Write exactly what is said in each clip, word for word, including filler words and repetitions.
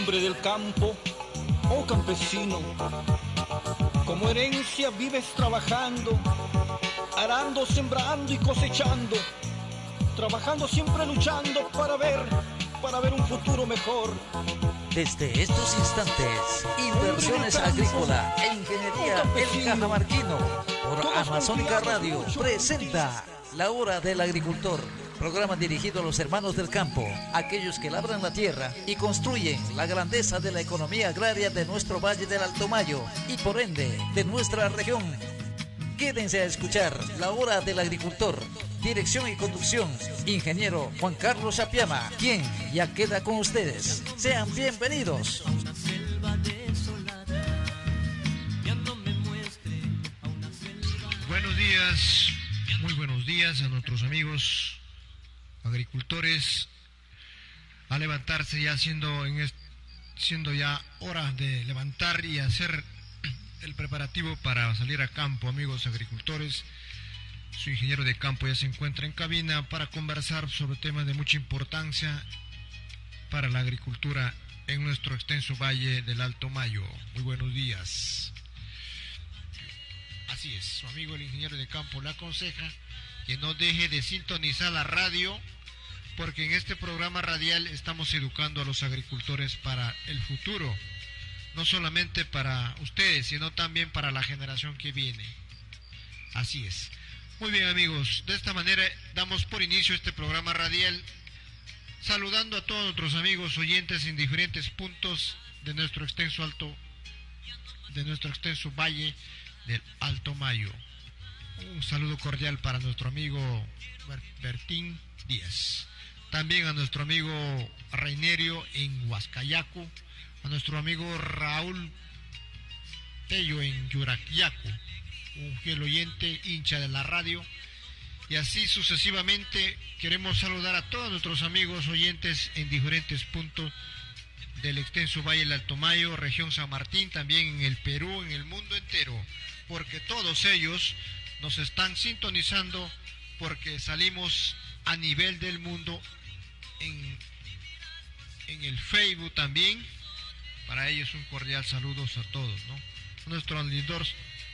Hombre del campo, oh campesino, como herencia vives trabajando, arando, sembrando y cosechando, trabajando siempre luchando para ver, para ver un futuro mejor. Desde estos instantes, Inversiones Agrícola e Ingeniería El Cajamarquino, por Amazónica Radio, presenta La Hora del Agricultor. Programa dirigido a los hermanos del campo, aquellos que labran la tierra y construyen la grandeza de la economía agraria de nuestro Valle del Alto Mayo y por ende de nuestra región. Quédense a escuchar La Hora del Agricultor. Dirección y conducción, ingeniero Juan Carlos Apiama, quien ya queda con ustedes. Sean bienvenidos. Buenos días, muy buenos días a nuestros amigos agricultores, a levantarse ya siendo, en est- siendo ya hora de levantar y hacer el preparativo para salir a campo, amigos agricultores. Su ingeniero de campo ya se encuentra en cabina para conversar sobre temas de mucha importancia para la agricultura en nuestro extenso Valle del Alto Mayo. Muy buenos días. Así es, su amigo el ingeniero de campo le aconseja que no deje de sintonizar la radio, porque en este programa radial estamos educando a los agricultores para el futuro, no solamente para ustedes, sino también para la generación que viene. Así es. Muy bien, amigos, de esta manera damos por inicio este programa radial, saludando a todos nuestros amigos oyentes en diferentes puntos de nuestro extenso alto, de nuestro extenso Valle del Alto Mayo. Un saludo cordial para nuestro amigo Bertín Díaz, también a nuestro amigo Reinerio en Huascayacu, a nuestro amigo Raúl Tello en Yuraquiacu, un fiel oyente, hincha de la radio, y así sucesivamente. Queremos saludar a todos nuestros amigos oyentes en diferentes puntos del extenso Valle del Alto Mayo, región San Martín, también en el Perú, en el mundo entero, porque todos ellos nos están sintonizando, porque salimos a nivel del mundo en, en el Facebook también. Para ellos un cordial saludos a todos, ¿no? A nuestro Alindor,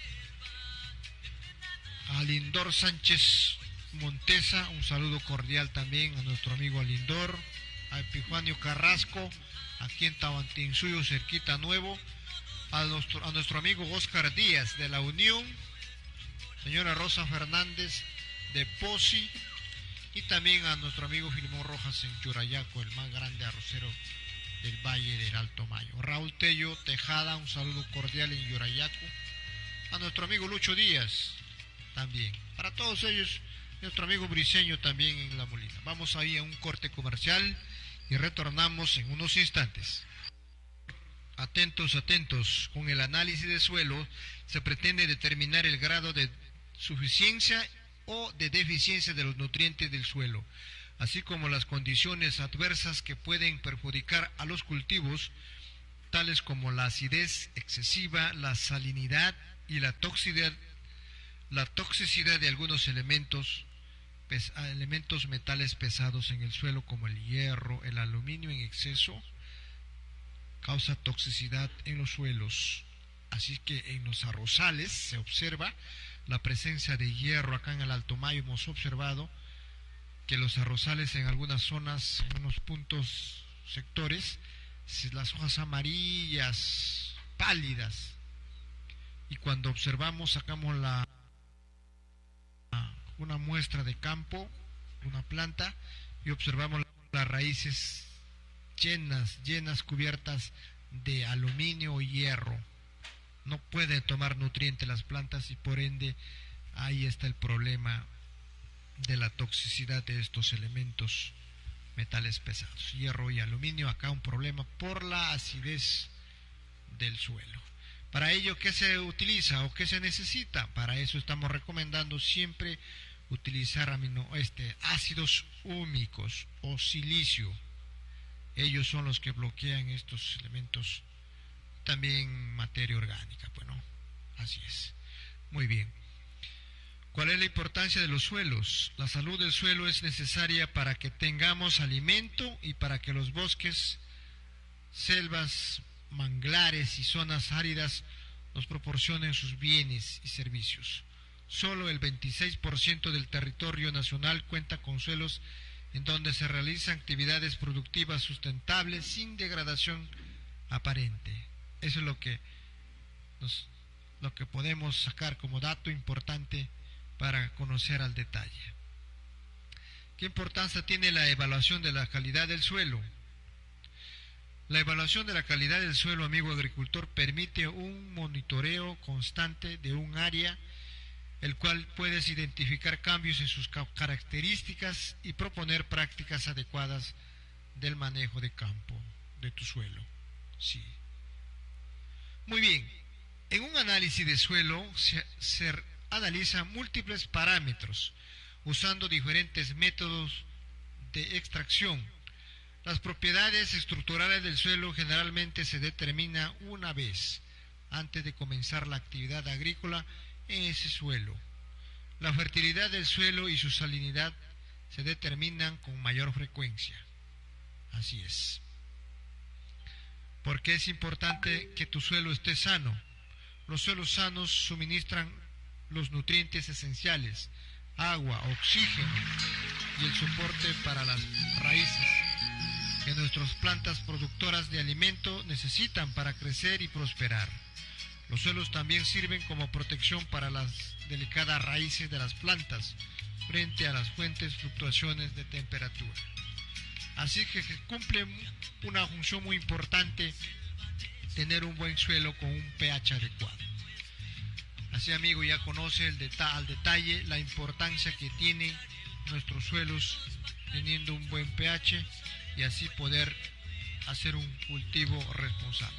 Alindor Sánchez Montesa, un saludo cordial también a nuestro amigo Alindor, a Epifanio Carrasco, aquí en Tahuantinsuyo, cerquita Nuevo, a nuestro, a nuestro amigo Óscar Díaz de La Unión, señora Rosa Fernández de Posi, y también a nuestro amigo Filimón Rojas en Yurayaco, el más grande arrocero del Valle del Alto Mayo. Raúl Tello Tejada, un saludo cordial en Yurayaco. A nuestro amigo Lucho Díaz también. Para todos ellos, nuestro amigo Briceño también en La Molina. Vamos ahí a un corte comercial y retornamos en unos instantes. Atentos, atentos. Con el análisis de suelo se pretende determinar el grado de suficiencia o de deficiencia de los nutrientes del suelo, así como las condiciones adversas que pueden perjudicar a los cultivos, tales como la acidez excesiva, la salinidad y la toxicidad, la toxicidad de algunos elementos, pes, elementos metales pesados en el suelo, como el hierro, el aluminio en exceso, causa toxicidad en los suelos. Así que en los arrozales se observa la presencia de hierro. Acá en el Alto Mayo hemos observado que los arrozales en algunas zonas, en unos puntos, sectores, las hojas amarillas, pálidas, y cuando observamos, sacamos la una muestra de campo, una planta, y observamos las raíces llenas, llenas, cubiertas de aluminio o hierro. No pueden tomar nutrientes las plantas y por ende ahí está el problema de la toxicidad de estos elementos metales pesados, hierro y aluminio. Acá un problema por la acidez del suelo. Para ello, ¿qué se utiliza o qué se necesita? Para eso estamos recomendando siempre utilizar amino, este, ácidos húmicos o silicio. Ellos son los que bloquean estos elementos, también materia orgánica. Bueno, así es. Muy bien. ¿Cuál es la importancia de los suelos? La salud del suelo es necesaria para que tengamos alimento y para que los bosques selvas, manglares y zonas áridas nos proporcionan sus bienes y servicios. Solo el veintiséis por ciento del territorio nacional cuenta con suelos en donde se realizan actividades productivas sustentables sin degradación aparente. Eso es lo que, nos, lo que podemos sacar como dato importante para conocer al detalle. ¿Qué importancia tiene la evaluación de la calidad del suelo? La evaluación de la calidad del suelo, amigo agricultor, permite un monitoreo constante de un área, el cual puedes identificar cambios en sus características y proponer prácticas adecuadas del manejo de campo de tu suelo. Sí. Muy bien. En un análisis de suelo se, se analizan múltiples parámetros usando diferentes métodos de extracción. Las propiedades estructurales del suelo generalmente se determinan una vez antes de comenzar la actividad agrícola en ese suelo. La fertilidad del suelo y su salinidad se determinan con mayor frecuencia. Así es. Porque es importante que tu suelo esté sano. Los suelos sanos suministran los nutrientes esenciales, agua, oxígeno y el soporte para las raíces que nuestras plantas productoras de alimento necesitan para crecer y prosperar. Los suelos también sirven como protección para las delicadas raíces de las plantas frente a las fuertes fluctuaciones de temperatura. Así que cumple una función muy importante tener un buen suelo con un pH adecuado. Así, amigo, ya conoce el deta- al detalle la importancia que tienen nuestros suelos teniendo un buen pH y así poder hacer un cultivo responsable.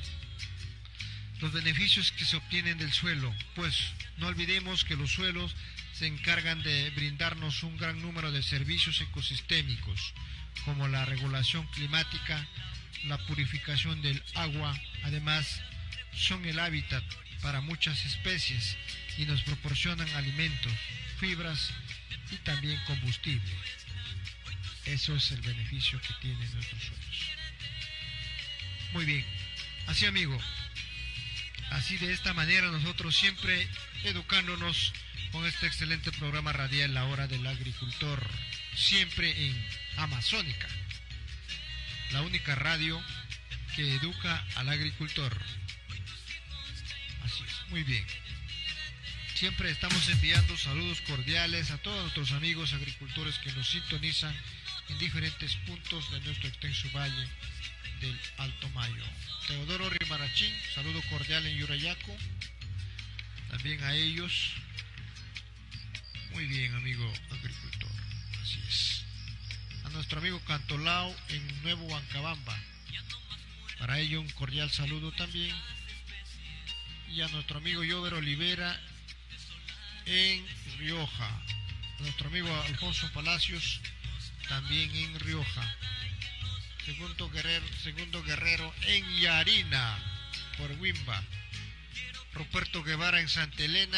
Los beneficios que se obtienen del suelo, pues no olvidemos que los suelos se encargan de brindarnos un gran número de servicios ecosistémicos, como la regulación climática, la purificación del agua. Además, son el hábitat para muchas especies y nos proporcionan alimentos, fibras y también combustible. Eso es el beneficio que tienen nuestros suelos. Muy bien, así, amigo, así de esta manera nosotros siempre educándonos con este excelente programa radial La Hora del Agricultor, siempre en Amazónica, la única radio que educa al agricultor. Así es, muy bien. Siempre estamos enviando saludos cordiales a todos nuestros amigos agricultores que nos sintonizan en diferentes puntos de nuestro extenso valle del Alto Mayo. Teodoro Rimarachín, saludo cordial en Yurayaco, también a ellos. Muy bien, amigo agricultor, así es. A nuestro amigo Cantolao en Nuevo Huancabamba, para ello un cordial saludo también. Y a nuestro amigo Yover Olivera en Rioja, a nuestro amigo Alfonso Palacios también en Rioja, segundo guerrero, segundo guerrero en Yarina por Wimba, Ruperto Guevara en Santa Elena